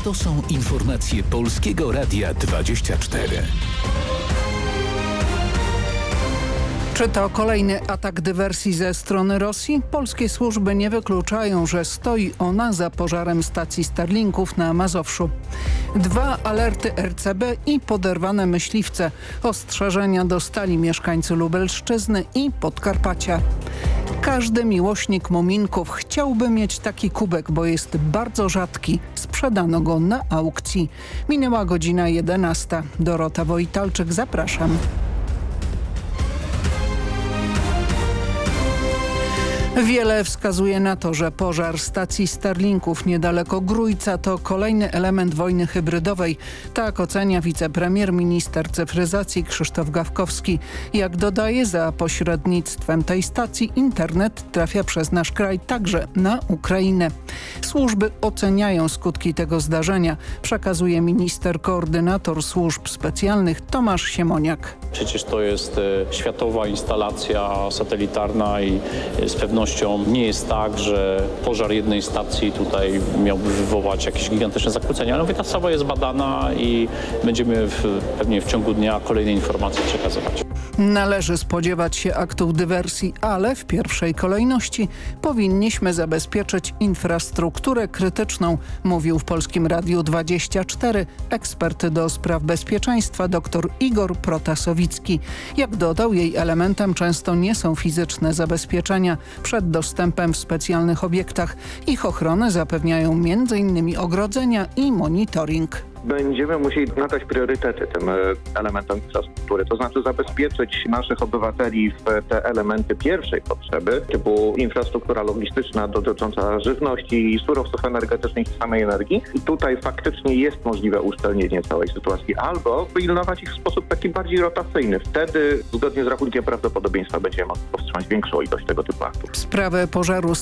To są informacje Polskiego Radia 24. Czy to kolejny atak dywersji ze strony Rosji? Polskie służby nie wykluczają, że stoi ona za pożarem stacji Starlinków na Mazowszu. 2 alerty RCB i poderwane myśliwce. Ostrzeżenia dostali mieszkańcy Lubelszczyzny i Podkarpacia. Każdy miłośnik muminków chciałby mieć taki kubek, bo jest bardzo rzadki. Sprzedano go na aukcji. Minęła godzina 11. Dorota Wojtalczyk, zapraszam. Wiele wskazuje na to, że pożar stacji Starlinków niedaleko Grójca to kolejny element wojny hybrydowej. Tak ocenia wicepremier, minister cyfryzacji Krzysztof Gawkowski. Jak dodaje, za pośrednictwem tej stacji internet trafia przez nasz kraj także na Ukrainę. Służby oceniają skutki tego zdarzenia, przekazuje minister koordynator służb specjalnych Tomasz Siemoniak. Przecież to jest światowa instalacja satelitarna i z pewnością nie jest tak, że pożar jednej stacji tutaj miałby wywołać jakieś gigantyczne zakłócenia. Ale ta sprawa jest badana i będziemy pewnie w ciągu dnia kolejne informacje przekazywać. Należy spodziewać się aktów dywersji, ale w pierwszej kolejności powinniśmy zabezpieczyć infrastrukturę krytyczną, mówił w Polskim Radiu 24 ekspert do spraw bezpieczeństwa dr Igor Protasowicki. Jak dodał, jej elementem często nie są fizyczne zabezpieczenia przed dostępem w specjalnych obiektach. Ich ochronę zapewniają m.in. ogrodzenia i monitoring. Będziemy musieli nadać priorytety tym elementom infrastruktury, to znaczy zabezpieczyć naszych obywateli w te elementy pierwszej potrzeby, typu infrastruktura logistyczna dotycząca żywności i surowców energetycznych i samej energii. I tutaj faktycznie jest możliwe uszczelnienie całej sytuacji albo pilnować ich w sposób taki bardziej rotacyjny. Wtedy zgodnie z rachunkiem prawdopodobieństwa będziemy mogli powstrzymać większą ilość tego typu aktów. Sprawę pożaru